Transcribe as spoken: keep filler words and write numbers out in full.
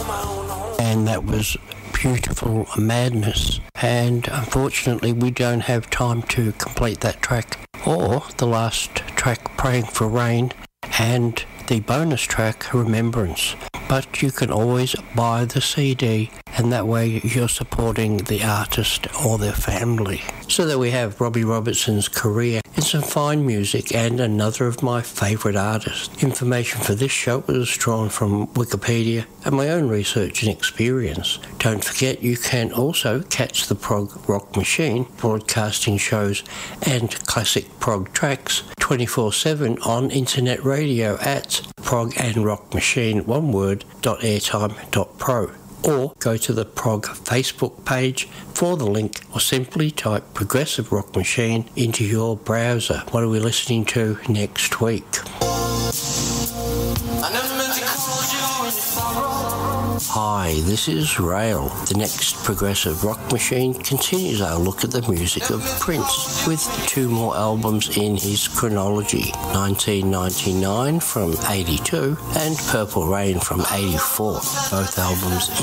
and that was Beautiful Madness. And unfortunately, we don't have time to complete that track, or the last track, Praying for Rain, and the bonus track, Remembrance. But you can always buy the C D, and that way you're supporting the artist or their family. So that we have Robbie Robertson's career and some fine music and another of my favourite artists. Information for this show was drawn from Wikipedia and my own research and experience. Don't forget you can also catch the Prog Rock Machine broadcasting shows and classic prog tracks twenty-four seven on internet radio at Prog and Rock Machine, one word, dot airtime dot pro. Or go to the Prog Facebook page for the link, or simply type Progressive Rock Machine into your browser. What are we listening to next week? Hi, this is Rail. The next Progressive Rock Machine continues our look at the music of Prince, with two more albums in his chronology, nineteen ninety-nine from eighty-two and Purple Rain from eighty-four, both albums